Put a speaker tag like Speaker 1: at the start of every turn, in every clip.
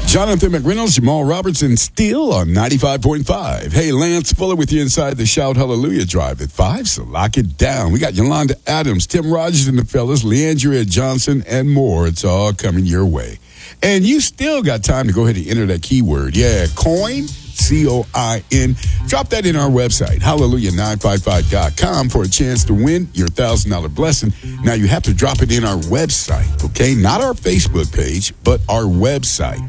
Speaker 1: Jonathan McReynolds, Jamal Robertson, Steele on 95.5. Hey, Lance Fuller with you inside the Shout Hallelujah Drive at 5, so lock it down. We got Yolanda Adams, Tim Rogers and the fellas, Leandria Johnson, and more. It's all coming your way. And you still got time to go ahead and enter that keyword. Yeah, coin, C-O-I-N. Drop that in our website, hallelujah955.com, for a chance to win your $1,000 blessing. Now, you have to drop it in our website, okay? Not our Facebook page, but our website,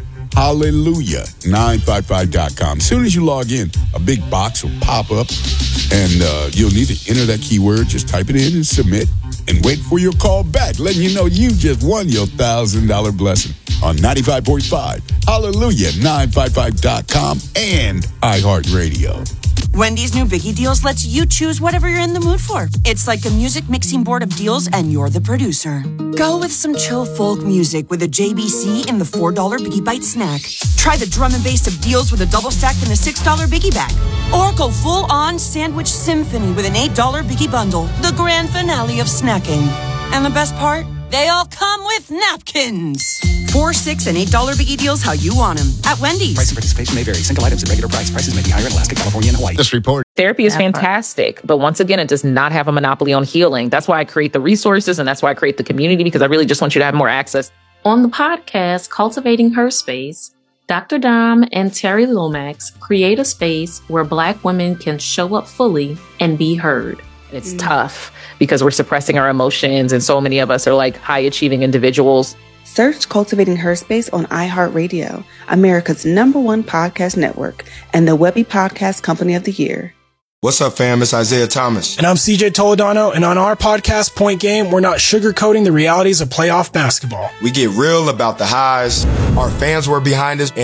Speaker 1: hallelujah955.com. As soon as you log in, a big box will pop up, and you'll need to enter that keyword. Just type it in and submit, and wait for your call back, letting you know you just won your $1,000 blessing on 95.5, hallelujah955.com, and iHeartRadio.
Speaker 2: Wendy's new Biggie Deals lets you choose whatever you're in the mood for. It's like a music mixing board of deals, and you're the producer. Go with some chill folk music with a JBC in the $4 Biggie Bite snack. Try the drum and bass of deals with a double stack in the $6 Biggie bag. Or go full-on sandwich symphony with an $8 Biggie bundle, the grand finale of snacking. And the best part? They all come with napkins. $4, $6, and $8 Biggie Deals how you want them at Wendy's.
Speaker 3: Price and participation may vary. Single items at regular price. Prices may be higher in Alaska, California, and Hawaii.
Speaker 4: This report.
Speaker 5: Therapy is fantastic, but once again, it does not have a monopoly on healing. That's why I create the resources, and that's why I create the community, because I really just want you to have more access.
Speaker 6: On the podcast, Cultivating Her Space, Dr. Dom and Terry Lomax create a space where Black women can show up fully and be heard.
Speaker 5: It's tough because we're suppressing our emotions, and so many of us are like high-achieving individuals.
Speaker 7: Search Cultivating Her Space on iHeartRadio, America's #1 podcast network, and the Webby Podcast Company of the Year.
Speaker 8: What's up, fam? It's Isaiah Thomas.
Speaker 9: And I'm CJ Toledano, and on our podcast, Point Game, we're not sugarcoating the realities of playoff basketball.
Speaker 8: We get real about the highs. Our fans were behind us.